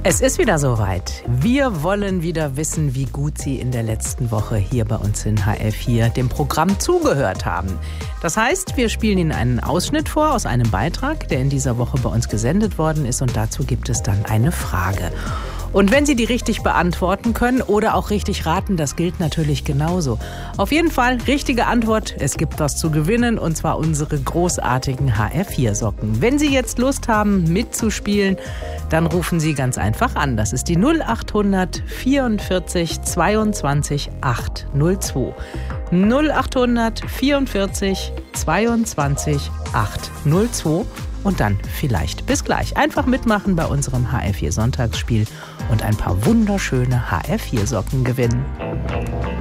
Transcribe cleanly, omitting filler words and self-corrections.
Es ist wieder soweit. Wir wollen wieder wissen, wie gut Sie in der letzten Woche hier bei uns in HR4 dem Programm zugehört haben. Das heißt, wir spielen Ihnen einen Ausschnitt vor aus einem Beitrag, der in dieser Woche bei uns gesendet worden ist, und dazu gibt es dann eine Frage. Und wenn Sie die richtig beantworten können oder auch richtig raten, das gilt natürlich genauso. Auf jeden Fall richtige Antwort, es gibt was zu gewinnen, und zwar unsere großartigen HR4-Socken. Wenn Sie jetzt Lust haben mitzuspielen, dann rufen Sie ganz einfach an. Das ist die 0800 44 22 802. 0800 44 22 802. Und dann vielleicht bis gleich. Einfach mitmachen bei unserem HR4 Sonntagsspiel und ein paar wunderschöne HR4 Socken gewinnen.